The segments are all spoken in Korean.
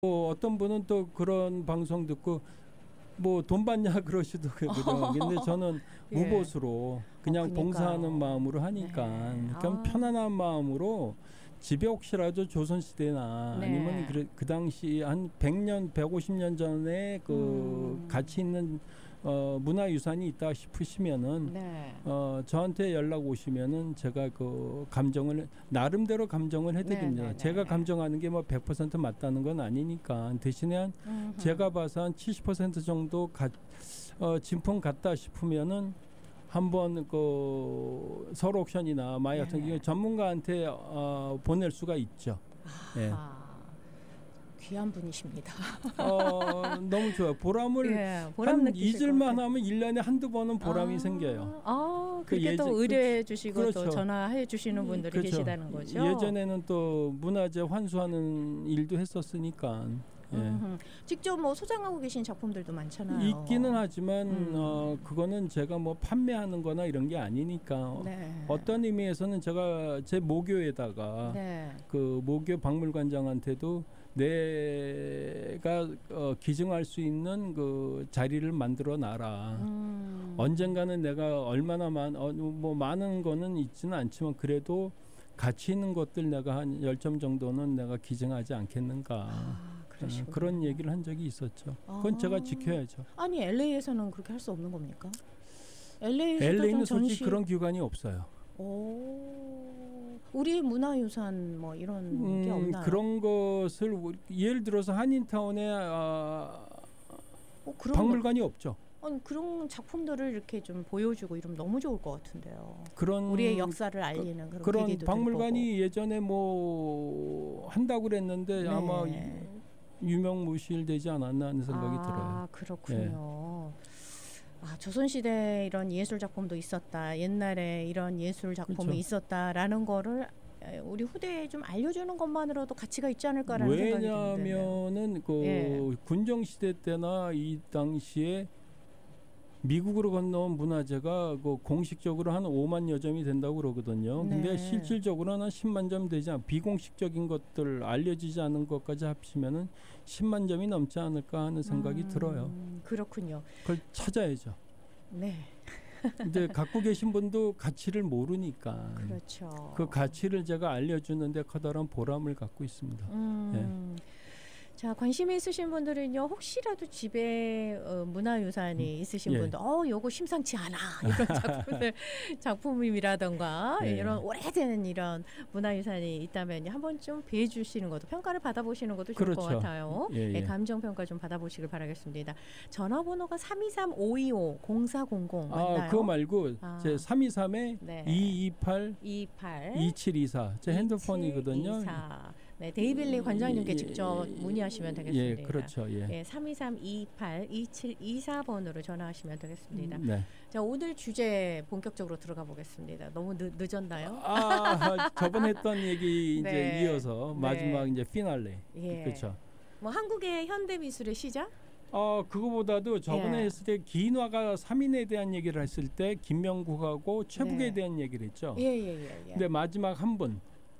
어떤 분은 또 그런 방송 듣고 뭐 돈 받냐 그러시더라고요. 근데 저는 예. 무보수로 그냥 그러니까요. 봉사하는 마음으로 하니까 네. 그냥 편안한 마음으로 집에 혹시라도 조선시대나 네. 아니면 그 당시 한 100년, 150년 전에 그 가치 있는 문화유산이 있다 싶으시면은 네. 저한테 연락 오시면은 제가 그 감정을 나름대로 감정을 해드립니다. 네. 제가 감정하는 게 뭐 100% 맞다는 건 아니니까 대신에 한 제가 봐서 한 70% 정도 진품 같다 싶으면은 한번 그 서울 옥션이나 마이 같은 경우 전문가한테 보낼 수가 있죠. 예. 귀한 분이십니다. 너무 좋아요. 보람을 보람 한 느끼실 잊을만 것 하면 1년에 한두 번은 보람이 생겨요. 그렇게 또 의뢰해 주시고 그렇죠. 또 전화해 주시는 분들이 그렇죠. 계시다는 거죠. 예전에는 또 문화재 환수하는 일도 했었으니까. 예. 직접 뭐 소장하고 계신 작품들도 많잖아요. 있기는 하지만 그거는 제가 뭐 판매하는 거나 이런 게 아니니까 네. 어떤 의미에서는 제가 제 모교에다가 네. 그 모교 박물관장한테도 내가 기증할 수 있는 그 자리를 만들어 놔라. 언젠가는 내가 얼마나 뭐 많은 거는 있지는 않지만 그래도 가치 있는 것들 내가 한 10점 정도는 내가 기증하지 않겠는가. 그런 얘기를 한 적이 있었죠. 그건 제가 지켜야죠. 아니 LA에서는 그렇게 할 수 없는 겁니까? LA는 솔직히 그런 기관이 없어요. 우리 문화유산 뭐 이런 게 없나요? 그런 것을 예를 들어서 한인타운에 박물관이 없죠. 아니 그런 작품들을 이렇게 좀 보여주고 이러면 너무 좋을 것 같은데요. 그런 우리의 역사를 알리는 그런 계기도 박물관이 들어보고. 예전에 뭐 한다고 그랬는데 아마 유명무실되지 않았나 하는 생각이 들어요. 그렇군요. 조선시대 이런 예술 작품도 있었다. 옛날에 이런 예술 작품이 있었다라는 거를 우리 후대에 좀 알려주는 것만으로도 가치가 있지 않을까라는 생각이 드는데. 왜냐하면은 그 군정시대 때나 이 당시에 미국으로 건너온 문화재가 그 공식적으로 한 5만여 점이 된다고 그러거든요. 근데 실질적으로는 한 10만 점 되지 않아. 비공식적인 것들 알려지지 않은 것까지 합치면은 10만 점이 넘지 않을까 하는 생각이 들어요. 그렇군요. 그걸 찾아야죠. 네. 근데 갖고 계신 분도 가치를 모르니까. 그렇죠. 그 가치를 제가 알려주는데 커다란 보람을 갖고 있습니다. 자, 관심이 있으신 분들은요, 혹시라도 집에 문화유산이 있으신 분들, 요거 심상치 않아. 이런 작품이라던가, 이런 오래된 이런 문화유산이 있다면 한 번쯤 뵈주시는 것도, 평가를 받아보시는 것도 좋을 것 같아요. 감정평가 좀 받아보시길 바라겠습니다. 전화번호가 323-525-0400 맞나요? 그거 말고, 제 323-228-2724. 제 핸드폰이거든요. 네, 데이빌리 관장님께 직접 문의하시면 되겠습니다. 그렇죠. 323-28-2724번으로 전화하시면 되겠습니다. 네. 자, 오늘 주제 본격적으로 들어가 보겠습니다. 너무 늦었나요? 저번 했던 얘기 이제 이어서 마지막 이제 피날레. 그렇죠. 뭐 한국의 현대 미술의 시작? 그거보다도 저번에 했을 때 기인화가 3인에 대한 얘기를 했을 때 김명국하고 최북에 대한 얘기를 했죠. 근데 마지막 한 분.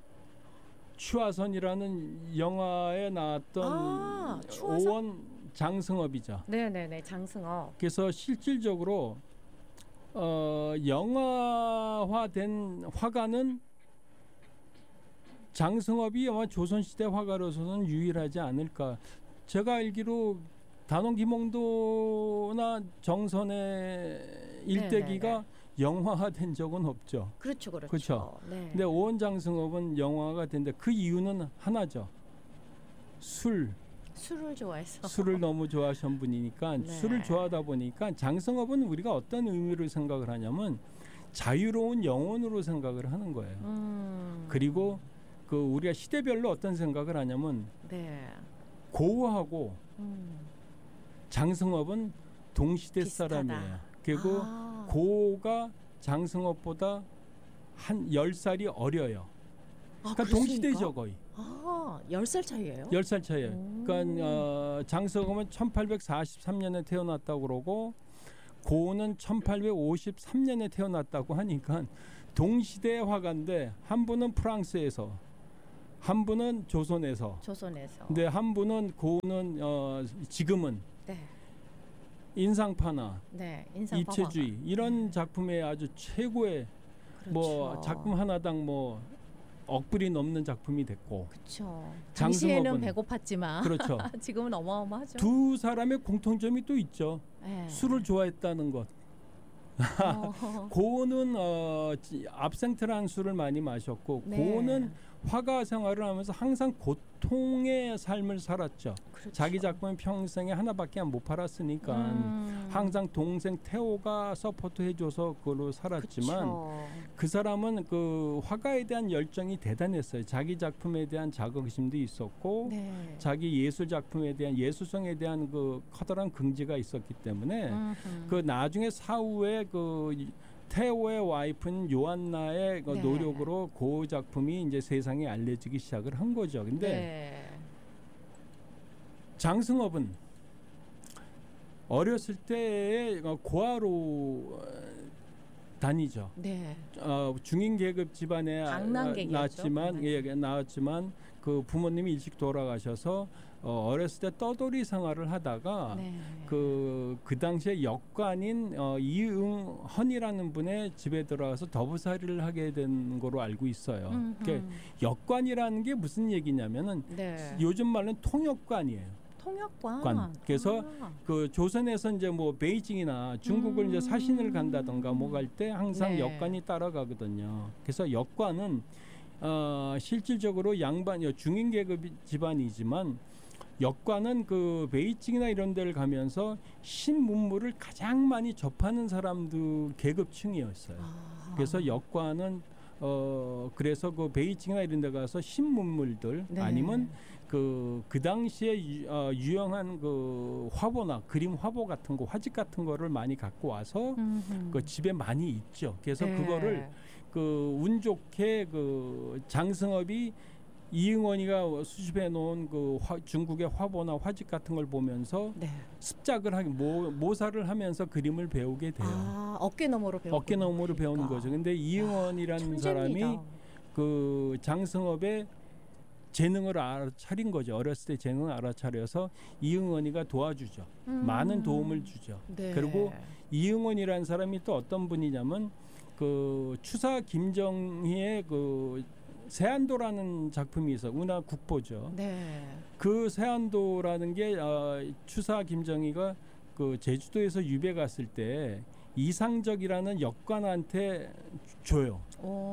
추화선이라는 영화에 나왔던 오원 장승업이죠. 네네네, 장승업. 그래서 실질적으로 영화화된 화가는 장승업이 아마 조선시대 화가로서는 유일하지 않을까. 제가 알기로 단원 김홍도나 정선의 일대기가 영화화된 적은 없죠. 그렇죠. 네. 근데 오원 장승업은 영화가 된데 그 이유는 하나죠. 술을 좋아해서. 술을 너무 좋아하신 분이니까 술을 좋아하다 보니까 장승업은 우리가 어떤 의미로 생각을 하냐면 자유로운 영혼으로 생각을 하는 거예요. 그리고 그 우리가 시대별로 어떤 생각을 하냐면 고우하고 장승업은 동시대 사람이에요. 그리고 고가 장승업보다 한 10살이 어려요. 그러니까 동시대죠 거의. 10살 차이예요? 10살 차이예요. 그러니까 장승업은 1843년에 태어났다고 그러고 고는 1853년에 태어났다고 하니까 동시대 화가인데 한 분은 프랑스에서 한 분은 조선에서. 근데 한 분은 고는 지금은 네. 인상파나 네, 입체주의 이런 작품의 아주 최고의 그렇죠. 뭐 작품 하나당 뭐 억불이 넘는 작품이 됐고. 그렇죠. 당시에는 장승업은 배고팠지만 그렇죠. 지금은 어마어마하죠. 두 사람의 공통점이 또 있죠. 네. 술을 좋아했다는 것. 고는 압생트라는 술을 많이 마셨고 네. 고는 화가 생활을 하면서 항상 고통의 삶을 살았죠. 그렇죠. 자기 작품은 평생에 하나밖에 못 팔았으니까 항상 동생 태호가 서포트해줘서 그걸로 살았지만 그렇죠. 그 사람은 그 화가에 대한 열정이 대단했어요. 자기 작품에 대한 자긍심도 있었고 네. 자기 예술 작품에 대한 예술성에 대한 그 커다란 긍지가 있었기 때문에 그 나중에 사후에 그 태호의 와이프는 요한나의 그 네. 노력으로 그 작품이 이제 세상에 알려지기 시작을 한 거죠. 근데 네. 장승업은 어렸을 때 고아로 다니죠. 네. 중인 계급 집안에 강남객이었죠. 나왔지만 그 부모님이 일찍 돌아가셔서 어렸을 때 떠돌이 생활을 하다가 네. 그 당시에 역관인 이응헌이라는 분의 집에 들어가서 더부살이를 하게 된 거로 알고 있어요. 그러니까 역관이라는 게 무슨 얘기냐면은 네. 요즘 말로는 통역관이에요. 통역관. 그래서 그 조선에서 이제 뭐 베이징이나 중국을 이제 사신을 간다던가 뭐 갈 때 항상 네. 역관이 따라가거든요. 그래서 역관은 실질적으로 중인 계급 집안이지만 역관은 그 베이징이나 이런 데를 가면서 신문물을 가장 많이 접하는 사람들 계급층이었어요. 그래서 역관은 그래서 그 베이징이나 이런 데 가서 신문물들 네. 아니면 그 당시에 유용한 그 화보나 그림 화보 같은 거 화집 같은 거를 많이 갖고 와서 그 집에 많이 있죠. 그래서 네. 그거를 그 운 좋게 그 장승업이 이응원이가 수집해 놓은 그 중국의 화보나 화집 같은 걸 보면서 네. 습작을 하기 모사를 하면서 그림을 배우게 돼요. 어깨너머로 배우는 거죠. 근데 이응원이라는 사람이 그 장승업의 재능을 알아차린 거죠. 어렸을 때 재능을 알아차려서 이응원이가 도와주죠. 많은 도움을 주죠. 네. 그리고 이응원이라는 사람이 또 어떤 분이냐면 그 추사 김정희의 그 세안도라는 작품이 있어. 운하 국보죠. 네. 그 세안도라는 게 추사 김정희가 그 제주도에서 유배 갔을 때 이상적이라는 역관한테 줘요.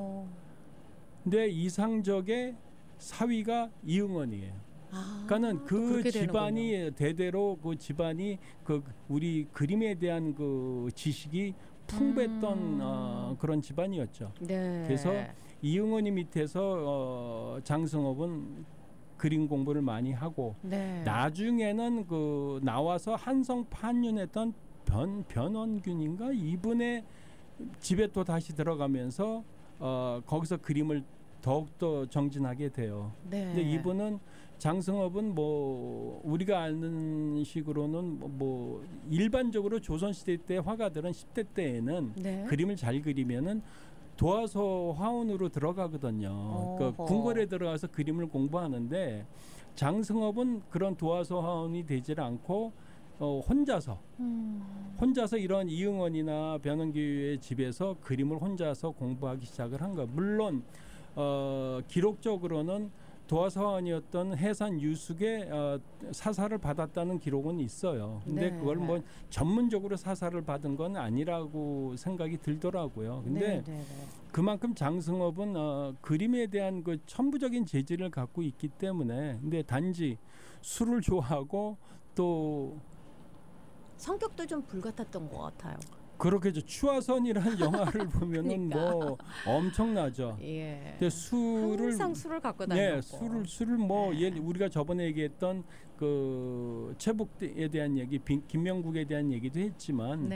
근데 이상적의 사위가 이응원이에요. 그러니까는 그 집안이 대대로 그 집안이 그 우리 그림에 대한 그 지식이 풍부했던 그런 집안이었죠. 네. 그래서 이응원이 밑에서 장승업은 그림 공부를 많이 하고 네. 나중에는 그 나와서 한성 판윤했던 변원균인가 이분의 집에 또 다시 들어가면서 거기서 그림을 더욱더 정진하게 돼요. 네. 근데 이분은 장승업은 뭐 우리가 아는 식으로는 뭐 일반적으로 조선시대 때 화가들은 10대 때에는 네. 그림을 잘 그리면은 도화서 화원으로 들어가거든요. 그러니까 궁궐에 들어가서 그림을 공부하는데 장승업은 그런 도화서 화원이 되질 않고 혼자서 이런 이응원이나 변원규의 집에서 그림을 혼자서 공부하기 시작을 한 거예요. 물론 기록적으로는 도화서원이었던 해산 유숙의 사사를 받았다는 기록은 있어요. 근데 네. 그걸 뭐 전문적으로 사사를 받은 건 아니라고 생각이 들더라고요. 근데 그만큼 장승업은 그림에 대한 그 천부적인 재질을 갖고 있기 때문에 근데 단지 술을 좋아하고 또 성격도 좀 불같았던 것 같아요. 그렇게죠. 추화선이라는 영화를 보면은 그러니까. 뭐 엄청나죠. 예. 근데 항상 술을 갖고 다녔고. 술을 뭐 우리가 저번에 얘기했던 그 최북에 대한 얘기, 김명국에 대한 얘기도 했지만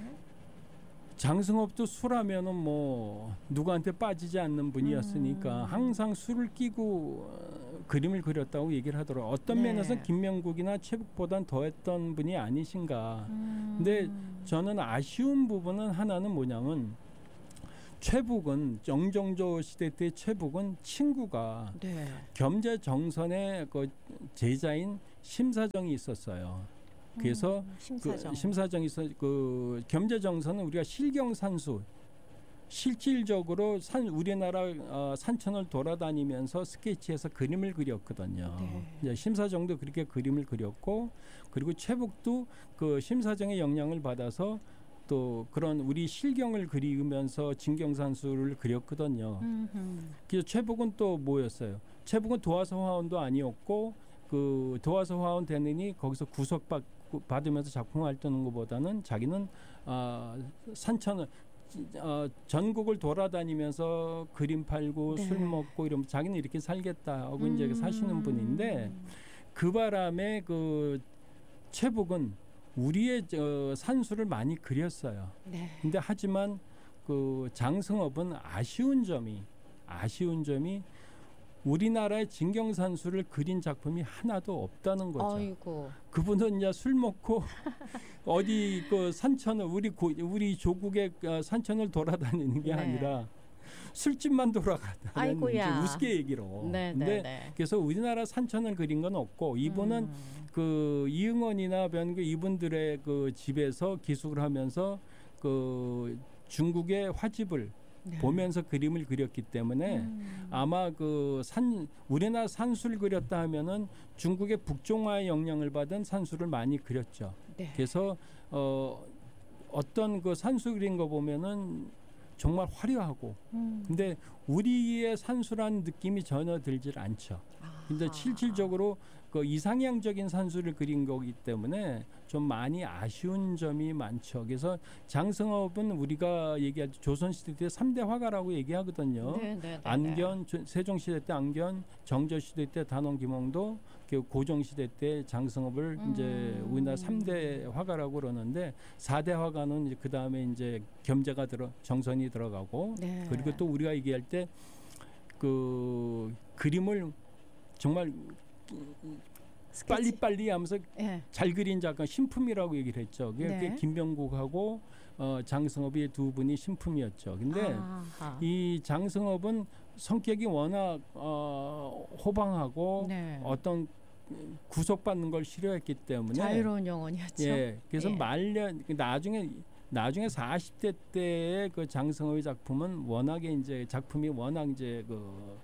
장승업도 술하면은 뭐 누구한테 빠지지 않는 분이었으니까 항상 술을 끼고 그림을 그렸다고 얘기를 하더라고요. 어떤 면에서는 김명국이나 최북보단 더했던 분이 아니신가. 근데 저는 아쉬운 부분은 하나는 뭐냐면 최북은 정종조 시대 때 최북은 친구가 네. 겸재정선의 그 제자인 심사정이 있었어요. 그래서 심사정. 그 심사정이 있어 그 겸재정선은 우리가 실경산수 실질적으로 우리나라 산천을 돌아다니면서 스케치해서 그림을 그렸거든요. 네. 이제 심사정도 그렇게 그림을 그렸고 그리고 최북도 그 심사정의 영향을 받아서 또 그런 우리 실경을 그리면서 진경산수를 그렸거든요. 그래서 최북은 또 뭐였어요? 최북은 도화서 화원도 아니었고 그 도화서 화원 되느니 거기서 구속받으면서 작품 활동하는 것보다는 자기는 산천을 전국을 돌아다니면서 그림 팔고 네. 술 먹고 이러면 자기는 이렇게 살겠다 하고 이제 사시는 분인데 그 바람에 그 최북은 우리의 산수를 많이 그렸어요. 네. 근데 하지만 그 장승업은 아쉬운 점이 우리나라의 진경산수를 그린 작품이 하나도 없다는 거죠. 아이고. 그분은 이제 술 먹고 어디 그 산천을 우리 조국의 산천을 돌아다니는 게 네. 아니라 술집만 돌아가다는 아이고야. 우스개 얘기로. 네, 근데 네. 그래서 우리나라 산천을 그린 건 없고 이분은 그 이응원이나 변교 이분들의 그 집에서 기숙을 하면서 그 중국의 화집을 네. 보면서 그림을 그렸기 때문에 아마 그 우리나라 산수를 그렸다 하면은 중국의 북종화의 영향을 받은 산수를 많이 그렸죠. 네. 그래서 어떤 그 산수 그린 거 보면은 정말 화려하고 근데 우리의 산수라는 느낌이 전혀 들질 않죠. 근데 실질적으로 그 이상향적인 산수를 그린 거기 때문에 좀 많이 아쉬운 점이 많죠. 그래서 장승업은 우리가 얘기할 때 조선시대 때 3대 화가라고 얘기하거든요. 안견, 세종시대 때 안견, 정조시대 때 단원 김홍도, 고종시대 때 장승업을 이제 우리나라 3대 화가라고 그러는데 4대 화가는 이제 그 다음에 이제 겸재가 정선이 들어가고 네. 그리고 또 우리가 얘기할 때 그 그림을 정말 빨리빨리 하면서 네. 잘 그린 작가 신품이라고 얘기를 했죠. 그게 네. 김병국하고 장승업이 두 분이 신품이었죠. 근데 이 장승업은 성격이 워낙 호방하고 네. 어떤 구속받는 걸 싫어했기 때문에 자유로운 영혼이었죠. 예, 그래서 나중에 40대 때의 그 장승업의 작품은 워낙에 이제 작품이 워낙 이제 그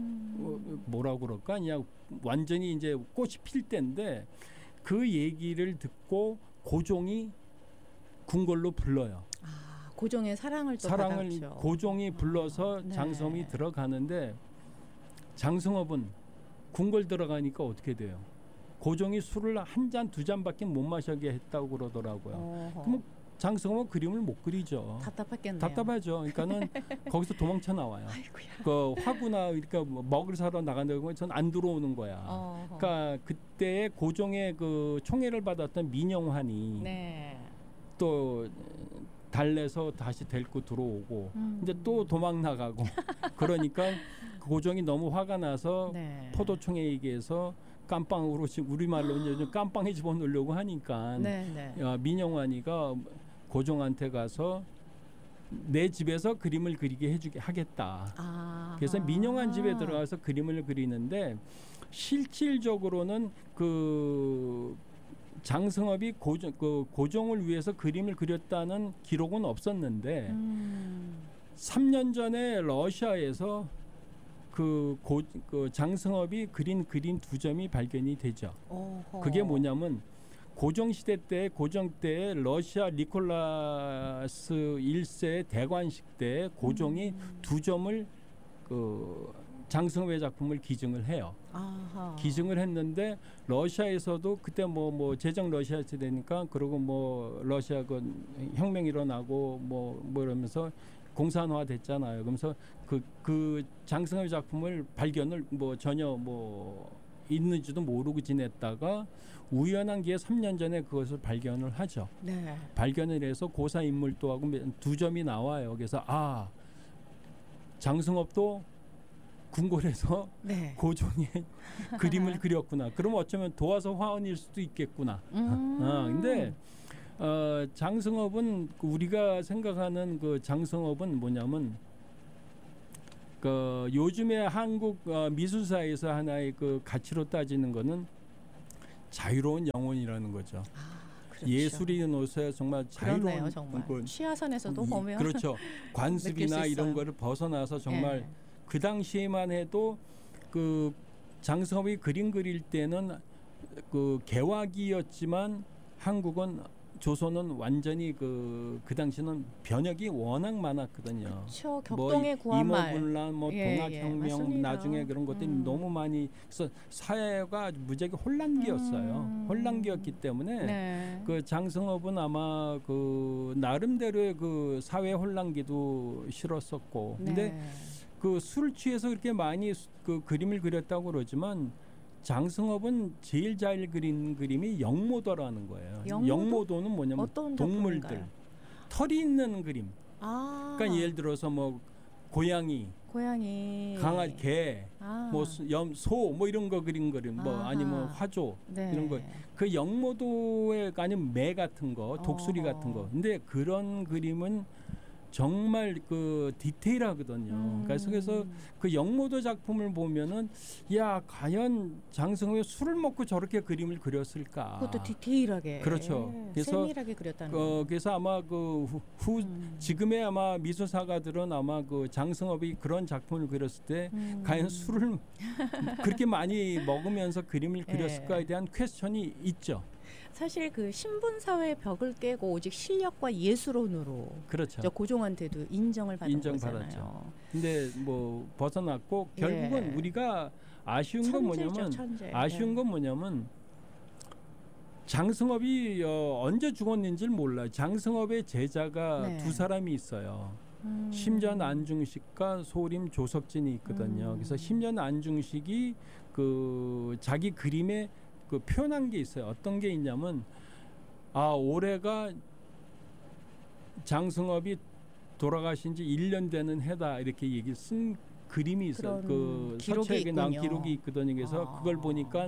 뭐라고 그럴까? 그냥 완전히 이제 꽃이 필 때인데 그 얘기를 듣고 고종이 궁궐로 불러요. 고종의 사랑을 받았죠. 고종이 불러서 네. 장승업이 들어가는데 장승업은 궁궐 들어가니까 어떻게 돼요? 고종이 술을 한 잔, 두 잔밖에 못 마시게 했다고 그러더라고요. 그럼 장승업은 그림을 못 그리죠. 답답했겠네요. 답답하죠. 그러니까는 거기서 도망쳐 나와요. 아이고야. 그 화구나 그러니까 먹을 사러 나간다고 하면 전 안 들어오는 거야. 그러니까 그때 고종의 그 총애를 받았던 민영환이 네. 또 달래서 다시 데리고 들어오고 이제 또 도망 나가고 그러니까 고종이 너무 화가 나서 네. 포도총에 얘기해서 깜빵으로 우리말로 이제 좀 깜빵에 집어넣으려고 하니까 네. 민영환이가 고종한테 가서 내 집에서 그림을 그리게 하겠다. 그래서 민영환 집에 들어가서 그림을 그리는데 실질적으로는 그 장승업이 고종을 위해서 그림을 그렸다는 기록은 없었는데 3년 전에 러시아에서 그 장승업이 그린 그림 2점이 발견이 되죠. 그게 뭐냐면 고종 시대 때 러시아 니콜라스 1세 대관식 때 고종이 2점을 그 장승업의 작품을 기증을 해요. 기증을 했는데 러시아에서도 그때 뭐 제정 러시아 시대니까 그러고 뭐 러시아 그 혁명 일어나고 뭐 이러면서 공산화 됐잖아요. 그러면서 그 장승업의 작품을 발견을 뭐 전혀 뭐 있는지도 모르고 지냈다가 우연한 기회에 3년 전에 그것을 발견을 하죠. 네. 발견을 해서 고사 인물도하고 2점이 나와요. 그래서 장승업도 궁궐에서 네. 고종의 그림을 그렸구나. 그럼 어쩌면 도화서 화원일 수도 있겠구나. 근데 장승업은 우리가 생각하는 그 장승업은 뭐냐면 그 요즘에 한국 미술사에서 하나의 그 가치로 따지는 거는 자유로운 영혼이라는 거죠. 그렇죠. 예술인으로서 정말 자유로운 그렇네요, 정말. 취하선에서도 보면 그렇죠. 관습이나 이런 거를 벗어나서 정말 예. 그 당시에만 해도 그 장승업이 그림 그릴 때는 그 개화기였지만 한국은 조선은 완전히 그 당시는 변혁이 워낙 많았거든요. 그렇죠. 격동의 구한말. 임오군란, 뭐 예, 동학혁명, 맞습니다. 나중에 그런 것들이 너무 많이 그래서 사회가 무지하게 혼란기였어요. 혼란기였기 때문에 네. 그 장승업은 아마 그 나름대로의 그 사회 혼란기도 싫었었고, 근데 네. 그 술 취해서 그렇게 많이 그 그림을 그렸다고 그러지만 장승업은 제일 잘 그린 그림이 영모도라는 거예요. 영모도? 영모도는 뭐냐면 어떤 동물들, 작품인가요? 털이 있는 그림. 아. 그러니까 예를 들어서 뭐 고양이, 고양이, 강아지, 개, 뭐 소, 뭐 이런 거 그린 그림, 뭐 아하. 아니면 화조 네. 이런 거. 그 영모도에 아니면 매 같은 거, 독수리 같은 거. 근데 그런 그림은 정말 그 디테일하거든요. 그래서 그 영모도 작품을 보면은 야 과연 장승호가 술을 먹고 저렇게 그림을 그렸을까? 그것도 디테일하게. 그렇죠. 그래서 세밀하게 그렸다는 거. 그래서 아마 그 지금의 아마 미술사가들은 아마 그 장승업이 그런 작품을 그렸을 때 과연 술을 그렇게 많이 먹으면서 그림을 그렸을까에 대한 퀘스천이 있죠. 사실 그 신분 사회의 벽을 깨고 오직 실력과 예술론으로 그렇죠. 저 고종한테도 인정을 받은 인정받았죠. 거잖아요. 근데 뭐 벗어났고 결국은 예. 우리가 아쉬운 건 천재죠, 뭐냐면 천재. 아쉬운 예. 건 뭐냐면 장승업이 언제 죽었는지를 몰라요. 장승업의 제자가 네. 두 사람이 있어요. 심전 안중식과 소림 조석진이 있거든요. 그래서 심전 안중식이 그 자기 그림에 그 표현한 게 있어요. 어떤 게 있냐면 올해가 장승업이 돌아가신 지 1년 되는 해다 이렇게 얘기 쓴 그림이 있어요. 그 서책에 나온 기록이 있거든요. 그래서 그걸 보니까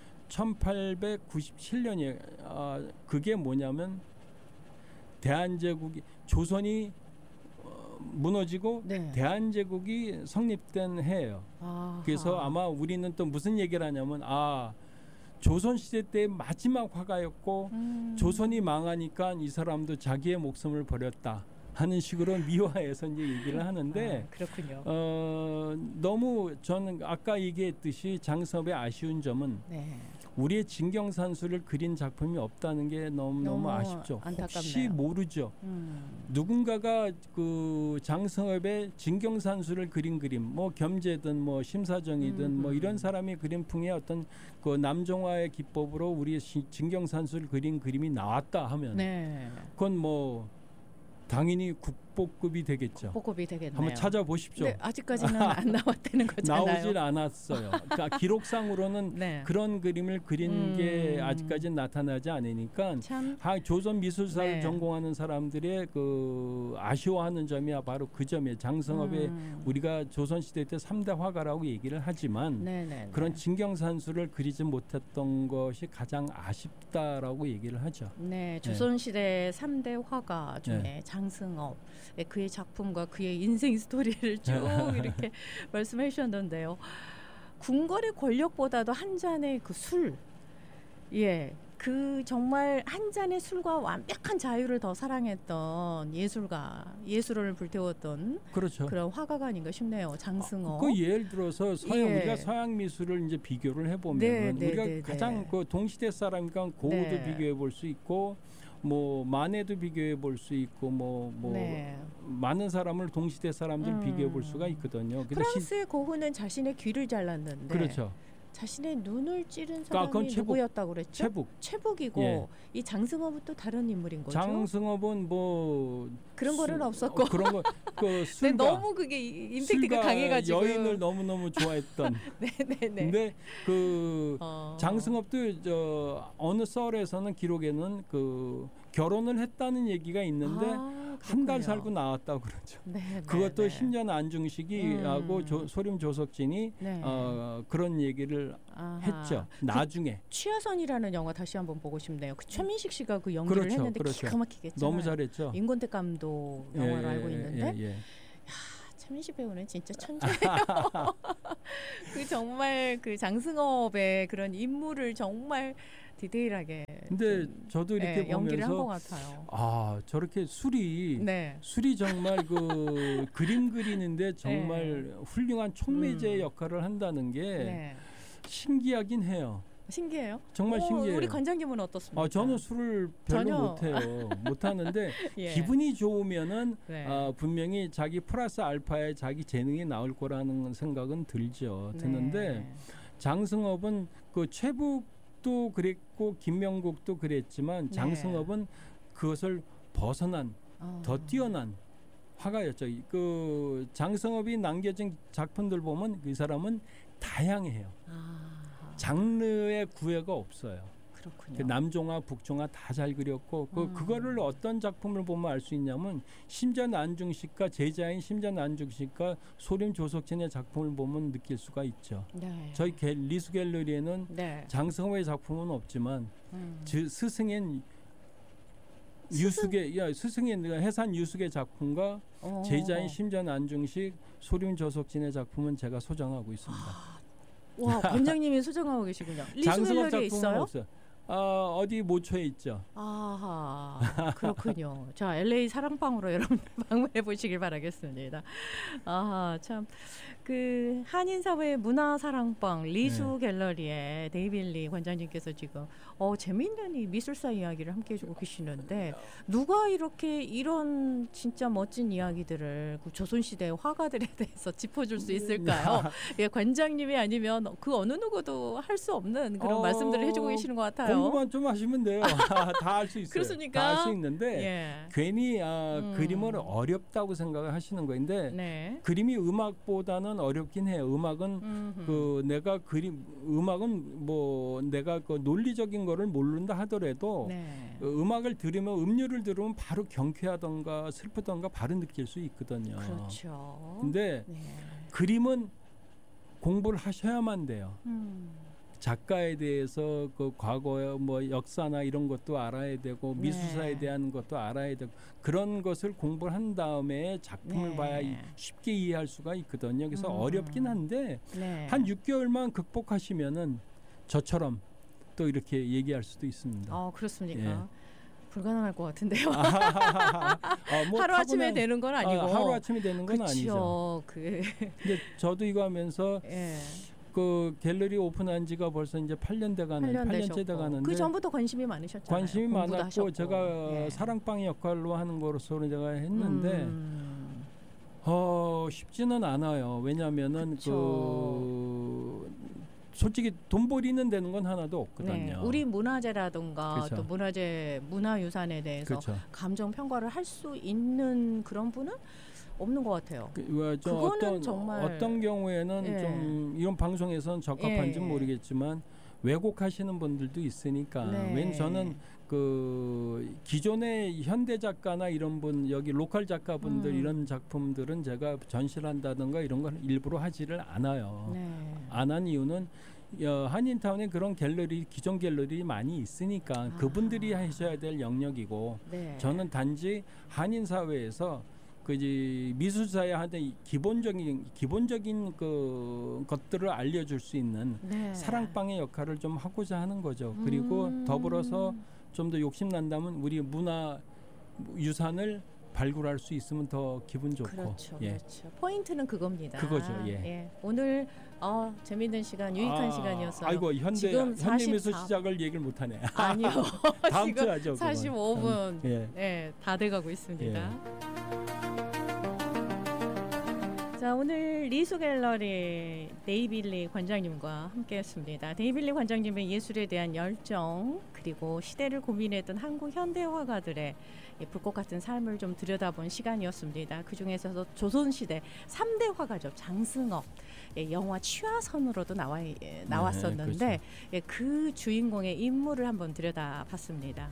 1897년이에요. 그게 뭐냐면 대한제국이 조선이 무너지고 네. 대한제국이 성립된 해예요. 그래서 아마 우리는 또 무슨 얘기를 하냐면 조선시대 때 마지막 화가였고 조선이 망하니까 이 사람도 자기의 목숨을 버렸다 하는 식으로 미화해서 이제 얘기를 하는데 그렇군요. 너무 저는 아까 얘기했듯이 장승업의 아쉬운 점은 네. 우리의 진경산수를 그린 작품이 없다는 게 너무 아쉽죠. 안타깝네요. 혹시 모르죠. 누군가가 그 장승업의 진경산수를 그린 그림, 뭐 겸재든 뭐 심사정이든 뭐 이런 사람이 그린 풍의 어떤 그 남종화의 기법으로 우리의 진경산수를 그린 그림이 나왔다 하면 네. 그건 뭐 당연히 국보급이 되겠죠. 국보급이 되겠네요. 한번 찾아보십시오. 네, 아직까지는 안 나왔다는 거잖아요. 나오질 않았어요. 그러니까 기록상으로는 네. 그런 그림을 그린 게 아직까지는 나타나지 않으니까 참 조선 미술사를 네. 전공하는 사람들의 그 아쉬워하는 점이 바로 그 점이에요. 장승업의 우리가 조선시대 때 3대 화가라고 얘기를 하지만 네네. 그런 진경산수를 그리지 못했던 것이 가장 아쉽다라고 얘기를 하죠. 네, 조선시대 3대 화가 중에 장승업, 그의 작품과 그의 인생 스토리를 쭉 이렇게 말씀해 주셨는데요. 궁궐의 권력보다도 한 잔의 그 술, 그 정말 한 잔의 술과 완벽한 자유를 더 사랑했던 예술가, 예술을 불태웠던 그렇죠. 그런 화가가 아닌가 싶네요. 장승업. 그 예를 들어서 우리가 서양 미술을 이제 비교를 해보면 우리가 가장 그 동시대 사람이니까 고흐도 비교해 볼 수 있고 뭐 마네도 비교해 볼 수 있고 뭐 많은 사람을 동시대 사람들 비교해 볼 수가 있거든요. 프랑스의 고흐는 자신의 귀를 잘랐는데 그렇죠. 자신의 눈을 찌른 사람이 누구였다고 그랬죠? 최북이고 이 장승업은 또 다른 인물인 거죠. 장승업은 뭐 그런 거는 없었고 그런 거 그 술가 너무 그게 임팩트가 강해가지고 여인을 너무 좋아했던. 네네네. 근데 그 장승업도 저 어느 썰에서는 기록에는 그 결혼을 했다는 얘기가 있는데 한 달 살고 나왔다고 그러죠. 그것도 심전 안중식이 하고 소림 조석진이 그런 얘기를 했죠. 나중에 취하선이라는 영화 다시 한번 보고 싶네요. 그 최민식 씨가 그 연기를 했는데 기가 막히게 했잖아요. 너무 잘했죠. 임권택 감독 영화로 알고 있는데 차민식 배우는 진짜 천재예요. 그 정말 그 장승업의 그런 인물을 정말 디테일하게. 근데 저도 이렇게 연기를 한 것 보면서 같아요. 아 저렇게 술이 정말 그 그림 그리는데 정말 훌륭한 촉매제 역할을 한다는 게 신기하긴 해요. 신기해요? 정말 신기해요. 우리 관장님은 어떻습니까? 저는 술을 별로 전혀. 못해요. 못하는데 기분이 좋으면은 분명히 자기 플러스 알파에 자기 재능이 나올 거라는 생각은 드는데 장승업은 그 최북도 그랬고 김명국도 그랬지만 장승업은 그것을 벗어난 더 뛰어난 화가였죠. 그 장승업이 남겨진 작품들 보면 이 사람은 다양해요. 장르의 구애가 없어요. 그렇군요. 그 남종화, 북종화 다 잘 그렸고 그거를 어떤 작품을 보면 알 수 있냐면 심전 안중식과 제자인 심전 안중식과 소림 조석진의 작품을 보면 느낄 수가 있죠. 저희 리수 갤러리에는 장승호의 작품은 없지만 스승인 스승인 해산 유숙의 작품과 제자인 심전 안중식, 소림 조석진의 작품은 제가 소장하고 있습니다. 와, 관장님이 소장하고 계시군요. 장승업 작품은 있어요? 없어요. 어디 모초에 있죠. 아하, 그렇군요. 자, LA 사랑방으로 여러분 방문해 보시길 바라겠습니다. 아하, 참 그 한인사회 문화사랑방 리수 갤러리의 데이빌리 관장님께서 지금 재미있는 이 미술사 이야기를 함께 해주고 계시는데 누가 이렇게 이런 진짜 멋진 이야기들을 그 조선시대 화가들에 대해서 짚어줄 수 있을까요? 관장님이 아니면 그 어느 누구도 할 수 없는 그런 말씀들을 해주고 계시는 것 같아요. 공부만 좀 하시면 돼요. 다 할 수 있어요. 그렇습니까? 다 할 수 있는데 괜히 그림을 어렵다고 생각을 하시는 거인데 그림이 음악보다는 어렵긴 해요. 음악은 그 내가 음악은 뭐 내가 그 논리적인 거를 모른다 하더라도 음악을 들으면 음률을 들으면 바로 경쾌하던가 슬프던가 바로 느낄 수 있거든요. 그렇죠. 근데 그림은 공부를 하셔야만 돼요. 작가에 대해서 그 과거의 뭐 역사나 이런 것도 알아야 되고 미술사에 대한 것도 알아야 되고 그런 것을 공부를 한 다음에 작품을 봐야 쉽게 이해할 수가 있거든요. 그래서 어렵긴 한데 한 6개월만 극복하시면은 저처럼 또 이렇게 얘기할 수도 있습니다. 그렇습니까? 불가능할 것 같은데요. 뭐 하루아침에 되는 건 아니고. 하루아침에 되는 건 아니죠. 근데 저도 이거 하면서 그 갤러리 오픈한 지가 벌써 이제 8년째 돼 가는데 그 전부터 관심이 많으셨잖아요. 관심이 많았고 제가 사랑방 역할로 하는 거로서 제가 했는데 쉽지는 않아요. 왜냐하면은 그 솔직히 돈 버리는 되는 건 하나도 없거든요. 우리 문화재라든가 또 문화유산에 대해서 감정 평가를 할 수 있는 그런 분은 없는 것 같아요. 그거는 정말 어떤 경우에는 좀 이런 방송에서는 적합한지는 모르겠지만 왜곡하시는 분들도 있으니까. 왜냐면 저는 그 기존의 현대 작가나 이런 분 여기 로컬 작가분들 이런 작품들은 제가 전시를 한다든가 이런 걸 일부러 하지를 않아요. 안 한 이유는 한인타운에 그런 기존 갤러리 많이 있으니까 그분들이 하셔야 될 영역이고 저는 단지 한인사회에서 미술사에 하는 기본적인 그 것들을 알려줄 수 있는 사랑방의 역할을 좀 하고자 하는 거죠. 그리고 더불어서 좀 더 욕심 난다면 우리 문화 유산을 발굴할 수 있으면 더 기분 좋고. 그렇죠. 포인트는 그겁니다. 그거죠. 오늘 재미있는 시간, 유익한 시간이었어요. 아이고 현대 미술 시작을 얘기를 못하네. 아니요. 다음 주 하죠. 45분 다 돼가고 있습니다. 자, 오늘 리수 갤러리 데이빌리 관장님과 함께했습니다. 데이빌리 관장님의 예술에 대한 열정 그리고 시대를 고민했던 한국 현대 화가들의 불꽃 같은 삶을 좀 들여다본 시간이었습니다. 그 중에서도 조선시대 3대 화가죠. 장승업, 영화 취하선으로도 나왔었는데 그 주인공의 인물을 한번 들여다봤습니다.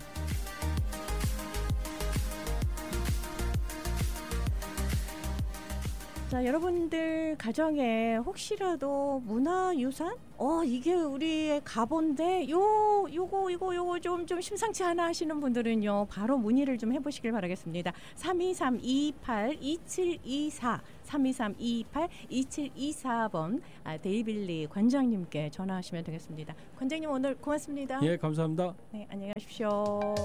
자, 여러분들 가정에 혹시라도 문화유산? 이게 우리의 가본데 요거 좀 심상치 않아 하시는 분들은요. 바로 문의를 좀 해보시길 바라겠습니다. 323-28-2724 323-28-2724번 데이빌리 관장님께 전화하시면 되겠습니다. 관장님 오늘 고맙습니다. 예, 감사합니다. 네, 안녕히 가십시오.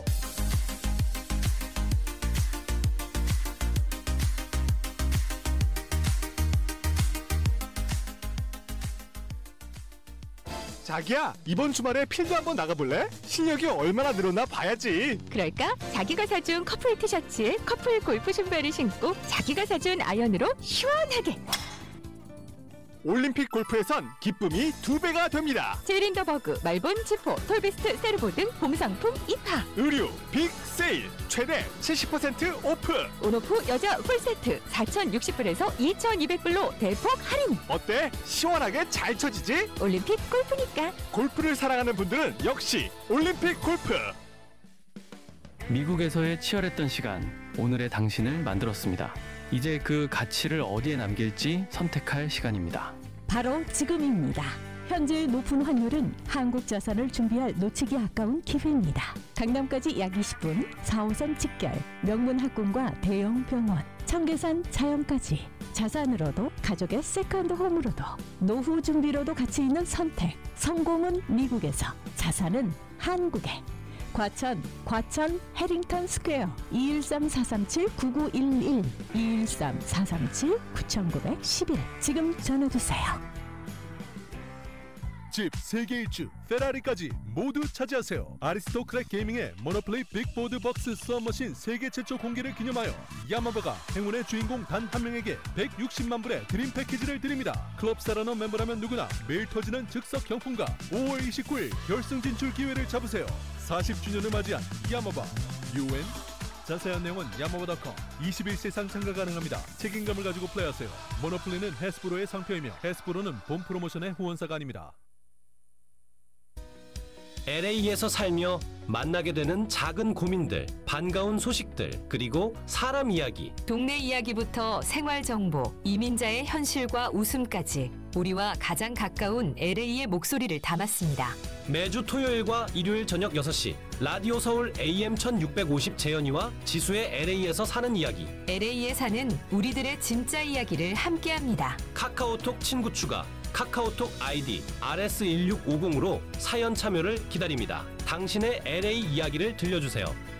자기야, 이번 주말에 필드 한번 나가볼래? 실력이 얼마나 늘었나 봐야지. 그럴까? 자기가 사준 커플 티셔츠에 커플 골프 신발을 신고 자기가 사준 아이언으로 시원하게. 올림픽 골프에선 기쁨이 2배가 됩니다. 제린더버그, 말본, 지포, 톨비스트, 세르보 등 봄 상품 입하. 의류 빅 세일 최대 70% 오프. 온오프 여자 풀세트 4,060불에서 2,200불로 대폭 할인. 어때? 시원하게 잘 쳐지지? 올림픽 골프니까. 골프를 사랑하는 분들은 역시 올림픽 골프. 미국에서의 치열했던 시간, 오늘의 당신을 만들었습니다. 이제 그 가치를 어디에 남길지 선택할 시간입니다. 바로 지금입니다. 현재의 높은 환율은 한국 자산을 준비할 놓치기 아까운 기회입니다. 강남까지 약 20분, 4호선 직결, 명문 학군과 대형 병원, 청계산 자연까지 자산으로도 가족의 세컨드 홈으로도 노후 준비로도 가치 있는 선택. 성공은 미국에서, 자산은 한국에. 과천 해링턴 스퀘어 213-437-9911 213-437-9911 지금 전화주세요. 집 세계 일주 페라리까지 모두 차지하세요. 아리스토크랙 게이밍의 모노플레이 빅보드 박스 수업머신 세계 최초 공개를 기념하여 야마바가 행운의 주인공 단 한 명에게 160만 불의 드림 패키지를 드립니다. 클럽 사라너 멤버라면 누구나 매일 터지는 즉석 경품과 5월 29일 결승 진출 기회를 잡으세요. 40주년을 맞이한 야마바 UN. 자세한 내용은 야마바.com. 21세상 참가 가능합니다. 책임감을 가지고 플레이하세요. 모노플레이는 해스브로의 상표이며 해스브로는 본 프로모션의 후원사가 아닙니다. LA에서 살며 만나게 되는 작은 고민들, 반가운 소식들, 그리고 사람 이야기. 동네 이야기부터 생활 정보, 이민자의 현실과 웃음까지 우리와 가장 가까운 LA의 목소리를 담았습니다. 매주 토요일과 일요일 저녁 6시 라디오 서울 AM 1650 재현이와 지수의 LA에서 사는 이야기. LA에 사는 우리들의 진짜 이야기를 함께합니다. 카카오톡 친구 추가, 카카오톡 아이디 RS1650으로 사연 참여를 기다립니다. 당신의 LA 이야기를 들려주세요.